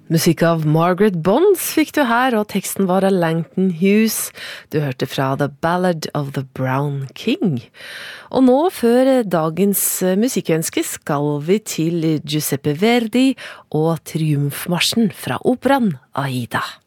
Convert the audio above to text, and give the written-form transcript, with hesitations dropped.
Musikk av Margaret Bonds fikk du her, og teksten var av Langton Hughes. Du hørte fra The Ballad of the Brown King. Og nå, før dagens musikkønske, skal vi til Giuseppe Verdi og triumfmarsjen fra operaen Aida.